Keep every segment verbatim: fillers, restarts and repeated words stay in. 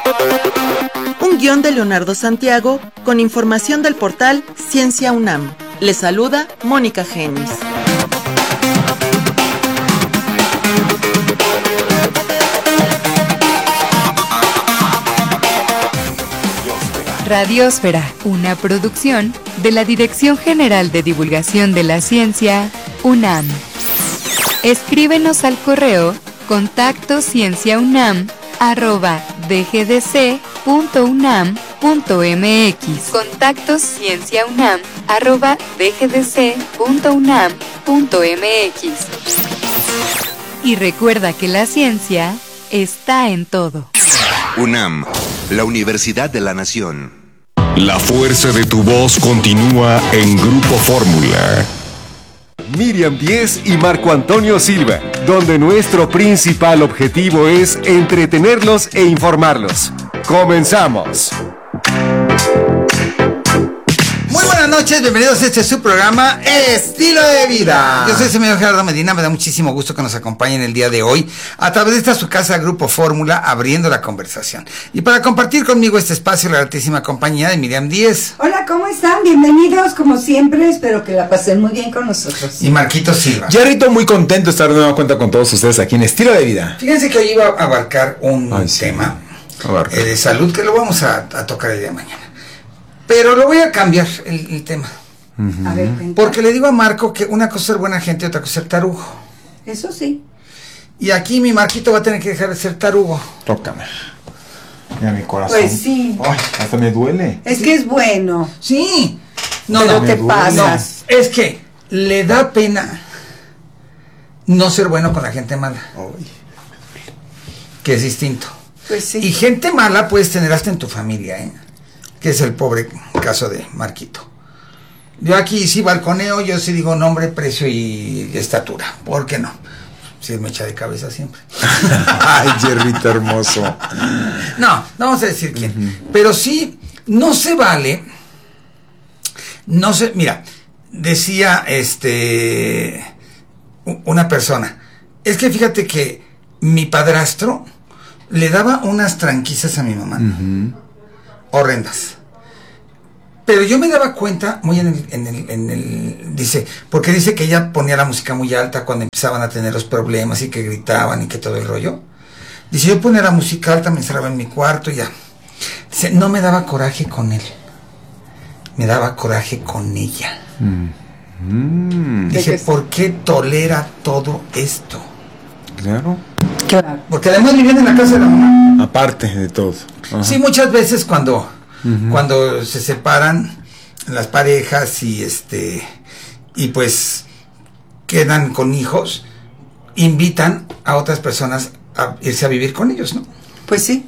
Un guión de Leonardo Santiago con información del portal Ciencia UNAM. Les saluda Mónica Genis. Radiosfera, una producción de la Dirección General de Divulgación de la Ciencia, UNAM. Escríbenos al correo contacto cienciaunam arroba dgdc.unam.mx. Contacto cienciaunam arroba dgdc.unam.mx. Y recuerda que la ciencia está en todo. UNAM, la Universidad de la Nación. La fuerza de tu voz continúa en Grupo Fórmula. Miriam Díez y Marco Antonio Silva, donde nuestro principal objetivo es entretenerlos e informarlos. ¡Comenzamos! Muy buenas noches, bienvenidos a este su programa Estilo de Vida. Yo soy el señor Gerardo Medina, me da muchísimo gusto que nos acompañen el día de hoy a través de esta su casa Grupo Fórmula, abriendo la conversación. Y para compartir conmigo este espacio, la altísima compañía de Miriam Díez. Hola, ¿cómo están? Bienvenidos, como siempre, espero que la pasen muy bien con nosotros. Y Marquito Silva. Jerrito, muy contento de estar de nueva cuenta con todos ustedes aquí en Estilo de Vida. Fíjense que hoy iba a abarcar un Ay, sí. tema Abarca. eh, de salud que lo vamos a, a tocar el día de mañana. Pero lo voy a cambiar el, el tema. Uh-huh. A ver, cuenta. Porque le digo a Marco que una cosa es ser buena gente y otra cosa es ser tarugo. Eso sí. Y aquí mi Marquito va a tener que dejar de ser tarugo. Tócame. Mira mi corazón. Pues sí. Ay, hasta me duele. Es que es bueno. Sí. No, Pero no, te no, pasas. es que le da pena no ser bueno con la gente mala. Ay. Que es distinto. Pues sí. Y gente mala puedes tener hasta en tu familia, ¿eh? Que es el pobre caso de Marquito. Yo aquí sí balconeo, yo sí digo nombre, precio y estatura. ¿Por qué no? Si él me echa de cabeza siempre. Ay, Jerrito hermoso. No, no vamos a decir quién. Uh-huh. Pero sí, no se vale. No se, mira, decía este una persona. Es que fíjate que mi padrastro le daba unas tranquisas a mi mamá. Uh-huh. Horrendas. Pero yo me daba cuenta, muy en el, en el, en el, dice, porque dice que ella ponía la música muy alta cuando empezaban a tener los problemas y que gritaban y que todo el rollo. Dice, yo ponía la música alta, me encerraba en mi cuarto y ya. Dice, no me daba coraje con él, me daba coraje con ella. Mm. Dije, ¿por qué tolera todo esto? Claro. Claro. Porque además vivían en la casa de la mamá. Aparte de todo. Ajá. Sí, muchas veces cuando, uh-huh. cuando se separan las parejas y este y pues quedan con hijos, invitan a otras personas a irse a vivir con ellos, ¿no? Pues sí.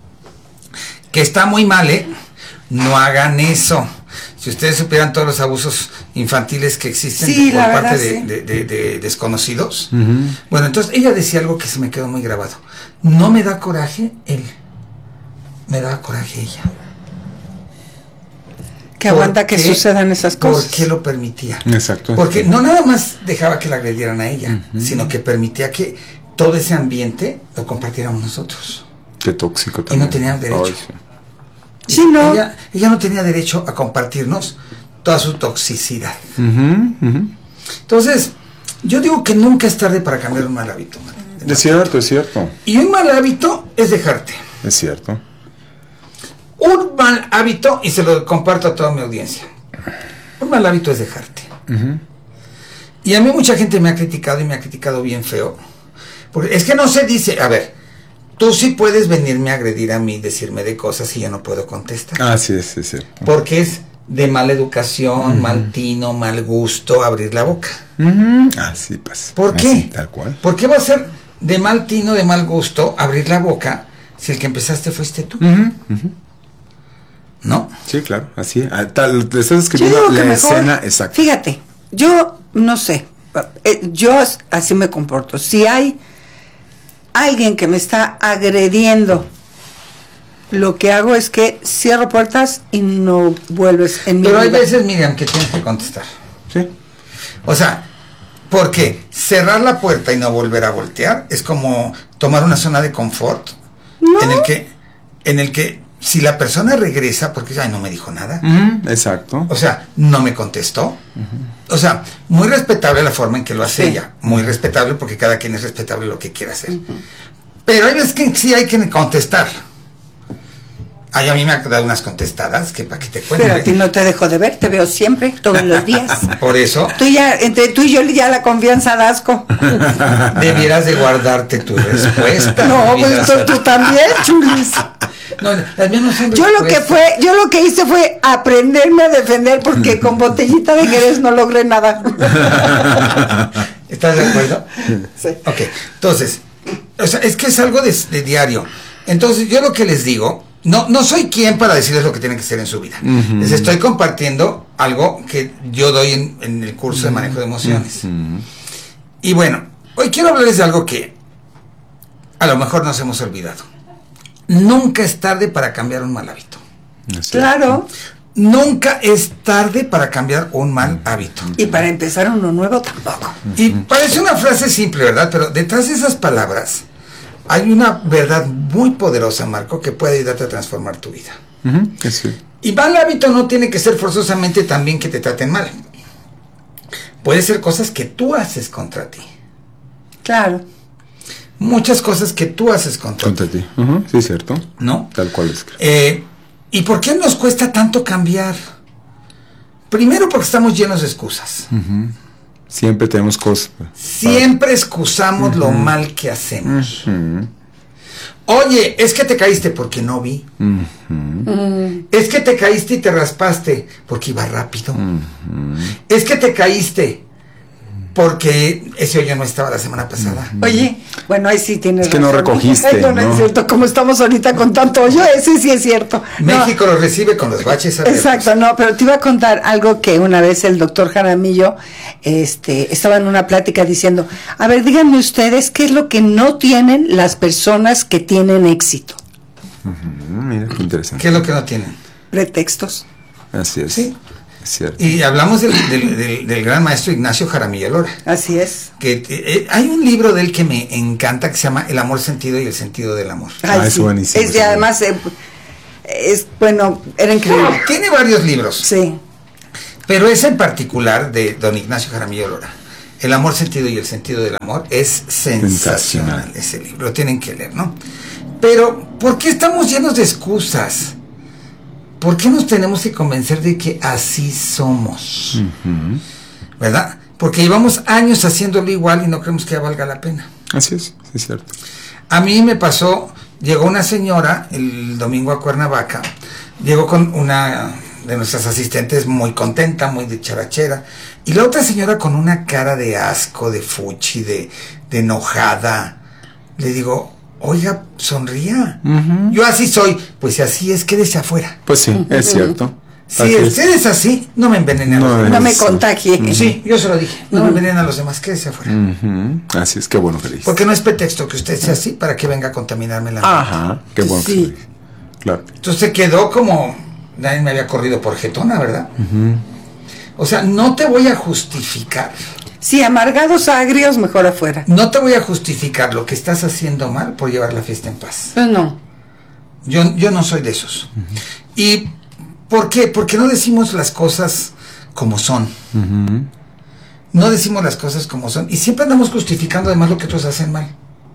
Que está muy mal, ¿eh? No hagan eso. Si ustedes supieran todos los abusos infantiles que existen sí, por parte verdad, de, sí. de, de, de desconocidos. Uh-huh. Bueno, entonces ella decía algo que se me quedó muy grabado. No me da coraje él, me da coraje ella. Que aguanta que sucedan esas cosas. ¿Por qué lo permitía? Exacto. Porque no nada más dejaba que la agredieran a ella, uh-huh. sino que permitía que todo ese ambiente lo compartiéramos nosotros. Qué tóxico también. Y no tenían derecho. Ay, sí. Sí, no. Ella, ella no tenía derecho a compartirnos toda su toxicidad. Uh-huh, uh-huh. Entonces, yo digo que nunca es tarde para cambiar un mal hábito. Es cierto, es cierto. Y un mal hábito es dejarte. Es cierto. Un mal hábito, y se lo comparto a toda mi audiencia, un mal hábito es dejarte. Uh-huh. Y a mí mucha gente me ha criticado y me ha criticado bien feo. Porque es que no se dice, a ver, tú sí puedes venirme a agredir a mí, decirme de cosas y yo no puedo contestar. Ah, sí, sí, sí. Porque es de mala educación, uh-huh. mal tino, mal gusto abrir la boca. Uh-huh. Ah, sí, pues. ¿Por qué? Así, tal cual. ¿Por qué va a ser de mal tino, de mal gusto abrir la boca si el que empezaste fuiste tú? Uh-huh. Uh-huh. ¿No? Sí, claro, así. Tal, te estás escribiendo la mejor, escena exacta. Fíjate, yo no sé, yo así me comporto. Si hay alguien que me está agrediendo, lo que hago es que cierro puertas y no vuelves en mi Pero vida. hay veces, Miriam, que tienes que contestar. Sí. O sea, porque cerrar la puerta y no volver a voltear es como tomar una zona de confort, no. en el que en el que si la persona regresa, porque ay, no me dijo nada. Uh-huh, exacto. O sea, no me contestó. Uh-huh. O sea, muy respetable la forma en que lo hace sí. ella. Muy respetable porque cada quien es respetable lo que quiera hacer. Uh-huh. Pero hay veces que sí hay que contestar. Ay, a mí me ha dado unas contestadas que para que te cuenten. Pero a ti no te dejo de ver, te veo siempre, todos los días. Por eso. Tú ya, entre tú y yo ya la confianza da asco. Debieras de guardarte tu respuesta. No, pues tú, tú también, chulis. No, las mías no son yo lo que fue, yo lo que hice fue aprenderme a defender porque con botellita de Jerez no logré nada. ¿Estás de acuerdo? Sí. Ok, entonces, o sea, es que es algo de, de diario. Entonces, yo lo que les digo, no, no soy quien para decirles lo que tienen que hacer en su vida. Uh-huh. Les estoy compartiendo algo que yo doy en, en el curso de manejo de emociones. Uh-huh. Y bueno, hoy quiero hablarles de algo que a lo mejor nos hemos olvidado. Nunca es tarde para cambiar un mal hábito. Claro. Nunca es tarde para cambiar un mal hábito. Y para empezar uno nuevo tampoco. Y parece una frase simple, ¿verdad? Pero detrás de esas palabras hay una verdad muy poderosa, Marco, que puede ayudarte a transformar tu vida. Uh-huh. Sí. Y mal hábito no tiene que ser forzosamente también que te traten mal. Puede ser cosas que tú haces contra ti. Claro. Muchas cosas que tú haces contra, contra ti. ti. Uh-huh. Sí, cierto. ¿No? Tal cual es. Eh, ¿Y por qué nos cuesta tanto cambiar? Primero porque estamos llenos de excusas. Uh-huh. Siempre tenemos cosas. Siempre para... excusamos uh-huh. lo mal que hacemos. Uh-huh. Oye, es que te caíste porque no vi. Uh-huh. Uh-huh. Es que te caíste y te raspaste porque iba rápido. Uh-huh. Es que te caíste porque ese hoyo no estaba la semana pasada. Oye, bueno, ahí sí tienes es que razón. no recogiste. Ay, no, no, ¿no? es cierto, como estamos ahorita con tanto hoyo, ese sí es cierto. México no. lo recibe con los baches abiertos. Exacto, no, pero te iba a contar algo que una vez el doctor Jaramillo este, estaba en una plática diciendo, a ver, díganme ustedes qué es lo que no tienen las personas que tienen éxito. Uh-huh, mira, qué interesante. ¿Qué es lo que no tienen? Pretextos. Así es. Sí. Es cierto. Y hablamos del, del, del, del gran maestro Ignacio Jaramillo Lora. Así es. Que eh, hay un libro de él que me encanta que se llama El amor sentido y el sentido del amor. Ay, ah, es sí. buenísimo. Es, y además, eh, es bueno, era increíble. Tiene varios libros. Sí. Pero ese en particular de don Ignacio Jaramillo Lora, El amor sentido y el sentido del amor, es sensacional, sensacional. Ese libro. Lo tienen que leer, ¿no? Pero, ¿por qué estamos llenos de excusas? ¿Por qué nos tenemos que convencer de que así somos? Uh-huh. ¿Verdad? Porque llevamos años haciéndolo igual y no creemos que ya valga la pena. Así es, sí es cierto. A mí me pasó, llegó una señora el domingo a Cuernavaca, llegó con una de nuestras asistentes muy contenta, muy dicharachera, y la otra señora con una cara de asco, de fuchi, de, de enojada. Le digo, oiga, sonría. Uh-huh. Yo así soy. Pues si así es, quédese afuera. Pues sí, es cierto. Si ustedes así, no me envenenen a no, los demás. No me contagie. Uh-huh. Sí, yo se lo dije. No uh-huh. me envenenen a los demás, quédese afuera. Uh-huh. Así es, qué bueno que dices. Porque no es pretexto que usted sea así para que venga a contaminarme la mente. Ajá, qué bueno sí. que dices. Claro. Entonces se quedó como, nadie me había corrido por jetona, ¿verdad? Uh-huh. O sea, no te voy a justificar. Sí, amargados, agrios, mejor afuera. No te voy a justificar lo que estás haciendo mal por llevar la fiesta en paz. Pues no. Yo, yo no soy de esos. Uh-huh. ¿Y por qué? Porque no decimos las cosas como son. Uh-huh. No decimos las cosas como son. Y siempre andamos justificando además lo que otros hacen mal.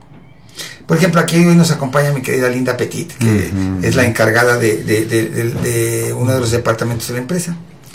Por ejemplo, aquí hoy nos acompaña mi querida Linda Petit, que uh-huh. es la encargada de, de, de, de, de uno de los departamentos de la empresa.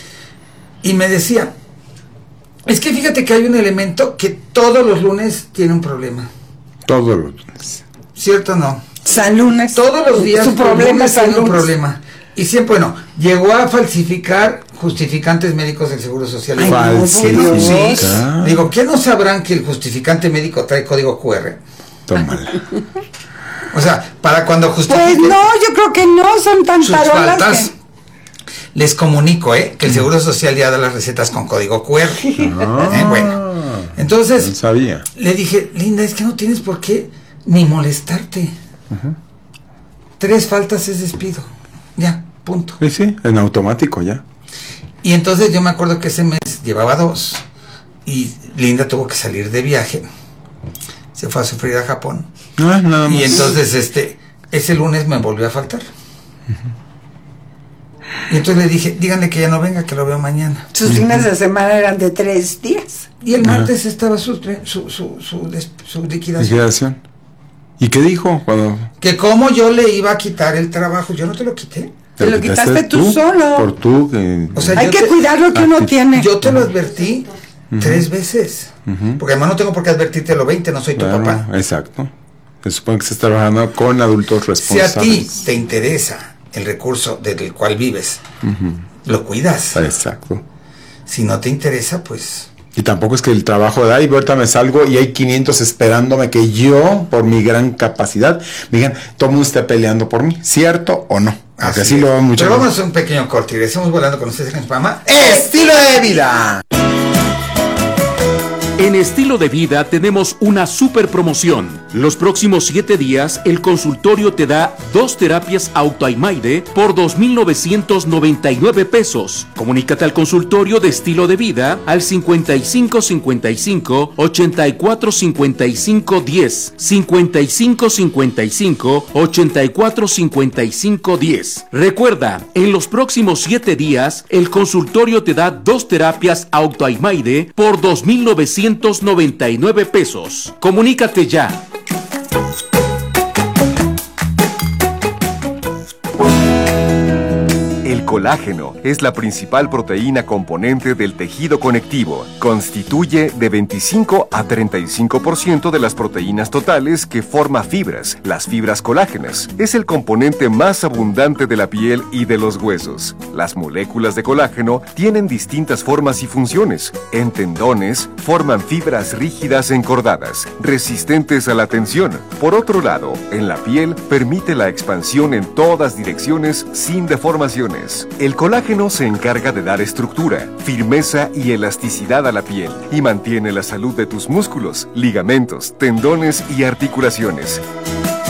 Y me decía, es que fíjate que hay un elemento que todos los lunes tiene un problema. Todos los lunes. ¿Cierto o no? San Lunes. Todos los días su problema es tiene un problema. Y siempre, bueno, llegó a falsificar justificantes médicos del Seguro Social. Ay, falsificar. Sí. Digo, ¿qué no sabrán que el justificante médico trae código cu erre? Tómala. O sea, para cuando justifiquen... Pues no, yo creo que no, son tan sus tarolas faltas, que... Les comunico, ¿eh? Que el Seguro Social ya da las recetas con código cu erre. Ah, ¿Eh? Bueno, entonces... No sabía. Le dije, Linda, es que no tienes por qué ni molestarte. Uh-huh. Tres faltas es despido. Ya, punto. Sí, sí, en automático ya. Y entonces yo me acuerdo que ese mes llevaba dos. Y Linda tuvo que salir de viaje. Se fue a sufrir a Japón. Ah, nada más. Y entonces, este... Ese lunes me volvió a faltar. Y entonces le dije, díganle que ya no venga, que lo veo mañana. Sus uh-huh. fines de semana eran de tres días. Y el martes uh-huh. estaba su, su, su, su, su liquidación. liquidación. ¿Y qué dijo? Cuando... Que cómo yo le iba a quitar el trabajo. Yo no te lo quité. Te lo quitaste tú, tú solo. Por tú. Que... O sea, hay que te... cuidar lo que ah, uno sí. tiene. Yo te lo advertí uh-huh. tres veces. Uh-huh. Porque además no tengo por qué advertírtelo veinte, no soy claro, tu papá. Exacto. Se supone que estás trabajando con adultos responsables. Si a ti te interesa el recurso del cual vives, uh-huh. lo cuidas. Exacto. Si no te interesa, pues... Y tampoco es que el trabajo de ahí, ahorita me salgo y hay quinientos esperándome que yo, por mi gran capacidad, me digan, todo el mundo esté peleando por mí, ¿cierto o no? Así, así lo veo mucho. Pero vamos a hacer un pequeño corte y regresamos volando con ustedes en el programa Estilo de Vida. En Estilo de Vida tenemos una super promoción. Los próximos siete días, el consultorio te da dos terapias Autoimaide por dos mil novecientos noventa y nueve pesos. Comunícate al consultorio de Estilo de Vida al cincuenta y cinco cincuenta y cinco ochenta y cuatro cincuenta y cinco diez, cincuenta y cinco cincuenta y cinco ochenta y cuatro cincuenta y cinco diez. Recuerda, en los próximos siete días, el consultorio te da dos terapias Autoimaide por dos mil novecientos noventa y nueve pesos. Comunícate ya. El colágeno es la principal proteína componente del tejido conectivo. Constituye de veinticinco a treinta y cinco por ciento de las proteínas totales que forma fibras, las fibras colágenas. Es el componente más abundante de la piel y de los huesos. Las moléculas de colágeno tienen distintas formas y funciones. En tendones, forman fibras rígidas encordadas, resistentes a la tensión. Por otro lado, en la piel, permite la expansión en todas direcciones sin deformaciones. El colágeno se encarga de dar estructura, firmeza y elasticidad a la piel y mantiene la salud de tus músculos, ligamentos, tendones y articulaciones.